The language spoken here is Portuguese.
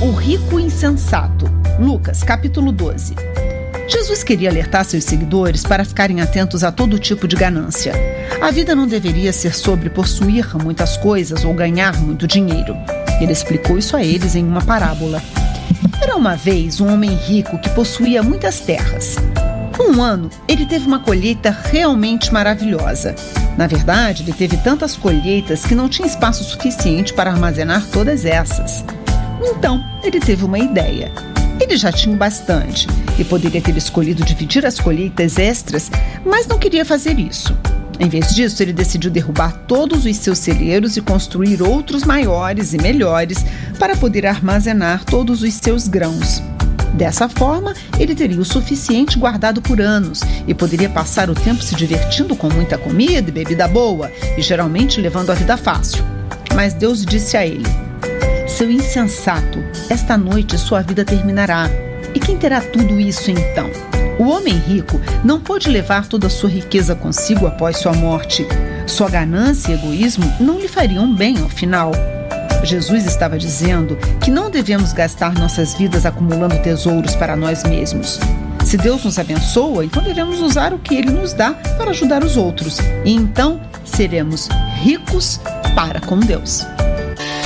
O rico insensato. Lucas, capítulo 12. Jesus queria alertar seus seguidores para ficarem atentos a todo tipo de ganância. A vida não deveria ser sobre possuir muitas coisas ou ganhar muito dinheiro. Ele explicou isso a eles em uma parábola. Era uma vez um homem rico que possuía muitas terras. Um ano, ele teve uma colheita realmente maravilhosa. Na verdade, ele teve tantas colheitas que não tinha espaço suficiente para armazenar todas essas. Então, ele teve uma ideia. Ele já tinha bastante e poderia ter escolhido dividir as colheitas extras, mas não queria fazer isso. Em vez disso, ele decidiu derrubar todos os seus celeiros e construir outros maiores e melhores para poder armazenar todos os seus grãos. Dessa forma, ele teria o suficiente guardado por anos e poderia passar o tempo se divertindo com muita comida e bebida boa e geralmente levando a vida fácil. Mas Deus disse a ele: "Seu insensato, esta noite sua vida terminará. E quem terá tudo isso então?" O homem rico não pôde levar toda a sua riqueza consigo após sua morte. Sua ganância e egoísmo não lhe fariam bem ao final. Jesus estava dizendo que não devemos gastar nossas vidas acumulando tesouros para nós mesmos. Se Deus nos abençoa, então devemos usar o que Ele nos dá para ajudar os outros. E então seremos ricos para com Deus.